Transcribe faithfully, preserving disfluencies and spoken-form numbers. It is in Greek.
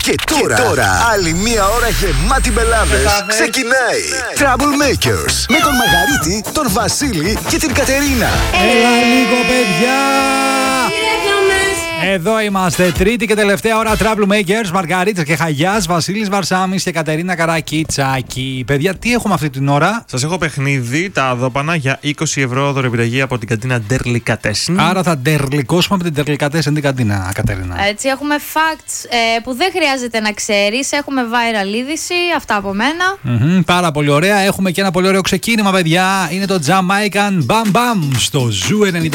Και τώρα, και τώρα άλλη μία ώρα γεμάτη μπελάμες. Ξεκινάει Troublemakers με τον Μαργαρίτη, τον Βασίλη και την Κατερίνα. Έλα λίγο, παιδιά! Εδώ είμαστε, τρίτη και τελευταία ώρα Troublemakers, Μαργαρίτης και Χαγιάς, Βασίλης Βαρσάμης και Κατερίνα Καρακιτσάκη. Παιδιά, τι έχουμε αυτή την ώρα? Σας έχω παιχνίδι, τα δόπανα για είκοσι ευρώ δωρεπιταγή από την καντίνα Derlicatessen. Άρα θα ντερλικώσουμε από την Derlicatessen την καντίνα, Κατερίνα. Έτσι, έχουμε facts ε, που δεν χρειάζεται να ξέρεις. Έχουμε viral είδηση, αυτά από μένα. Mm-hmm, πάρα πολύ ωραία. Έχουμε και ένα πολύ ωραίο ξεκίνημα, παιδιά. Είναι το Jamaican Bam Bam στο Ζου ενενήντα.